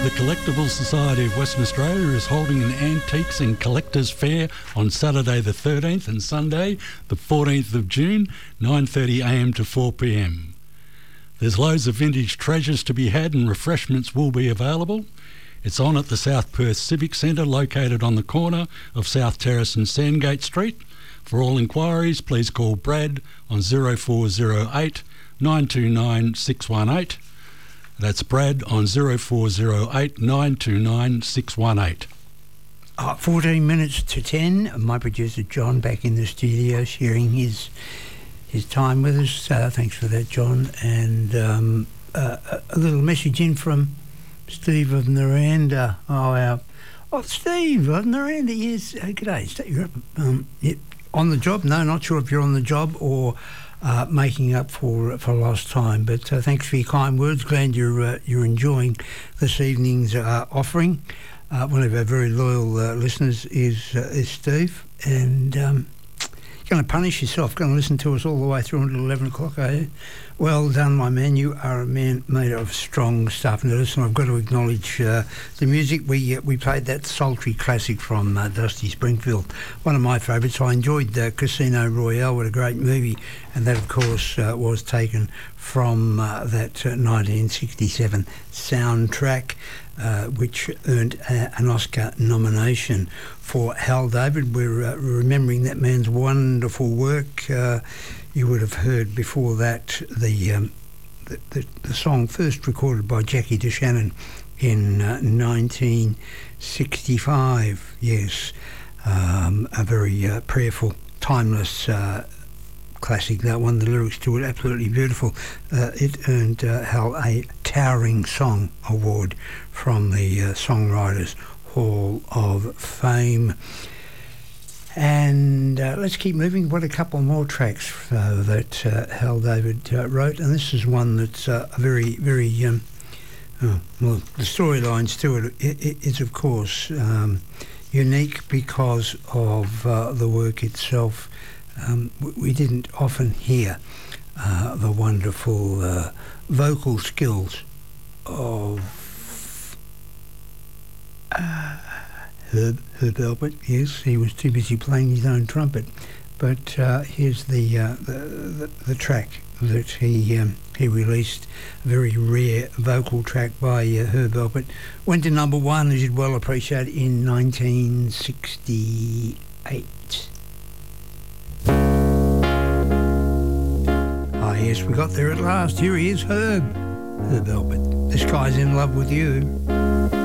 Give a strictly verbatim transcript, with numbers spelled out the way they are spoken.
The Collectible Society of Western Australia is holding an Antiques and Collectors Fair on Saturday the thirteenth and Sunday the fourteenth of June, nine thirty a m to four p m. There's loads of vintage treasures to be had and refreshments will be available. It's on at the South Perth Civic Centre, located on the corner of South Terrace and Sandgate Street. For all inquiries, please call Brad on zero four zero eight, nine two nine, six one eight. That's Brad on zero four zero eight, nine two nine, six one eight. Uh, fourteen minutes to ten. My producer John back in the studio sharing his his time with us. Uh, thanks for that, John. And um, uh, a little message in from Steve of Naranda. Oh, our, oh Steve of Naranda, yes. Uh, g'day, Steve. You're up, um, yep. On the job? No, not sure if you're on the job or Uh, making up for for lost time, but uh, thanks for your kind words. Glad you're uh, you're enjoying this evening's uh, offering. Uh, one of our very loyal uh, listeners is uh, is Steve, and um, you're going to punish yourself. Going to listen to us all the way through until eleven o'clock, are you? Well done, my man. You are a man made of strong stuff. Now, listen, I've got to acknowledge uh, the music. We uh, we played that sultry classic from uh, Dusty Springfield, one of my favourites. I enjoyed uh, Casino Royale. What a great movie. And that, of course, uh, was taken from uh, that uh, nineteen sixty-seven soundtrack, uh, which earned uh, an Oscar nomination for Hal David. We're uh, remembering that man's wonderful work. Uh, you would have heard before that the, um, the, the, the song first recorded by Jackie DeShannon in uh, nineteen sixty-five. Yes, um, a very uh, prayerful, timeless uh classic, that one. The lyrics to it absolutely beautiful. Uh, it earned uh, Hal a Towering Song Award from the uh, Songwriters Hall of Fame. And uh, let's keep moving. What a couple more tracks uh, that uh, Hal David uh, wrote, and this is one that's uh, a very, very um, oh, well, the storylines to it, it, it is of course um, unique because of uh, the work itself. Um, we didn't often hear uh, the wonderful uh, vocal skills of uh, Herb, Herb Alpert. Yes, he was too busy playing his own trumpet. But uh, here's the, uh, the, the the track that he um, he released, a very rare vocal track by uh, Herb Alpert. Went to number one, as you'd well appreciate, in nineteen sixty-eight. Ah, yes, we got there at last. Here he is, Herb. Herb Alpert. This guy's in love with you.